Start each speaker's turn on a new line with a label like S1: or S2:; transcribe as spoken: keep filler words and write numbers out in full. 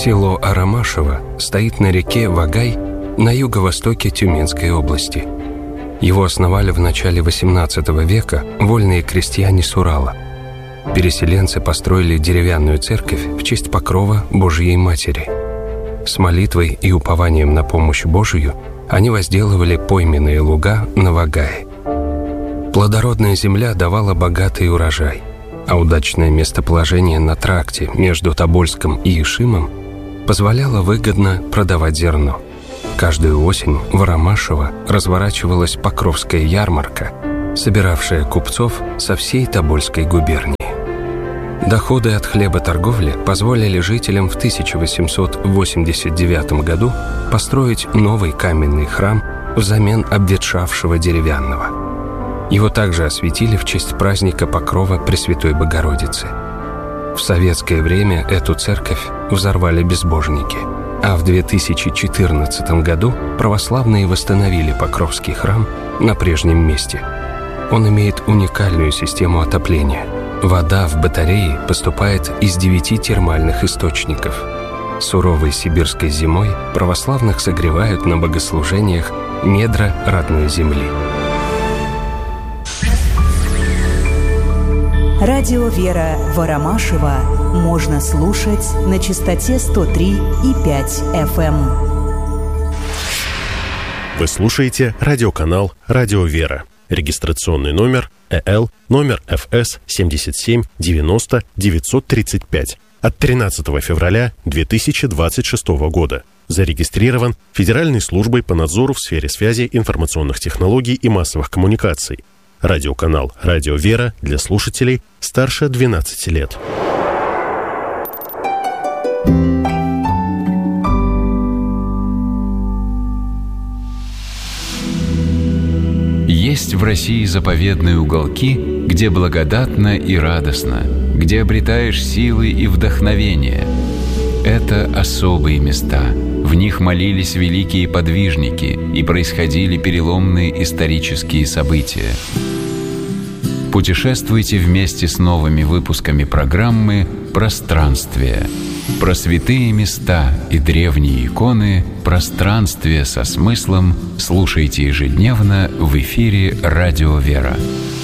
S1: Село Аромашево стоит на реке Вагай на юго-востоке Тюменской области. Его основали в начале восемнадцатого века вольные крестьяне с Урала. Переселенцы построили деревянную церковь в честь покрова Божьей Матери. С молитвой и упованием на помощь Божию они возделывали пойменные луга на Вагае. Плодородная земля давала богатый урожай, а удачное местоположение на тракте между Тобольском и Ишимом позволяло выгодно продавать зерно. Каждую осень в Аромашево разворачивалась Покровская ярмарка, собиравшая купцов со всей Тобольской губернии. Доходы от хлеботорговли позволили жителям в тысяча восемьсот восемьдесят девятом году построить новый каменный храм взамен обветшавшего деревянного. Его также осветили в честь праздника Покрова Пресвятой Богородицы. В советское время эту церковь взорвали безбожники, а в две тысячи четырнадцатом году православные восстановили Покровский храм на прежнем месте. Он имеет уникальную систему отопления. Вода в батарее поступает из девяти термальных источников. Суровой сибирской зимой православных согревают на богослужениях недра родной земли.
S2: Радио «Вера» в Аромашево можно слушать на частоте сто три и пять эф эм.
S3: Вы слушаете радиоканал «Радио Вера». Регистрационный номер э эл, номер эф эс семьдесят семь девяносто девятьсот тридцать пять от тринадцатого февраля две тысячи двадцать шестого года. Зарегистрирован Федеральной службой по надзору в сфере связи, информационных технологий и массовых коммуникаций. Радиоканал «Радио Вера» для слушателей старше двенадцати лет.
S4: Есть в России заповедные уголки, где благодатно и радостно, где обретаешь силы и вдохновение. Это особые места. В них молились великие подвижники и происходили переломные исторические события. Путешествуйте вместе с новыми выпусками программы «Пространствие». Про святые места и древние иконы «Пространствие со смыслом» слушайте ежедневно в эфире «Радио Вера».